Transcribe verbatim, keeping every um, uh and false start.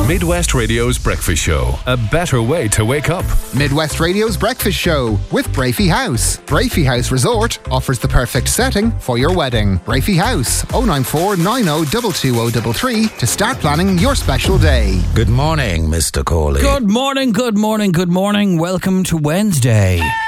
Midwest Radio's Breakfast Show. A better way to wake up. Midwest Radio's Breakfast Show with Brafey House. Brafey House Resort offers the perfect setting for your wedding. Brafey House, oh nine four nine oh two two oh three three to start planning your special day. Good morning, Mister Corley. Good morning, good morning, good morning. Welcome to Wednesday.